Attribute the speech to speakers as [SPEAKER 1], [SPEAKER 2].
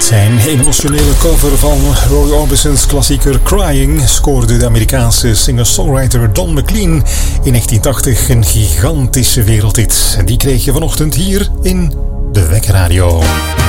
[SPEAKER 1] Met zijn emotionele cover van Roy Orbison's klassieker Crying scoorde de Amerikaanse singer-songwriter Don McLean in 1980 een gigantische wereldhit. En die kreeg je vanochtend hier in de Wekradio.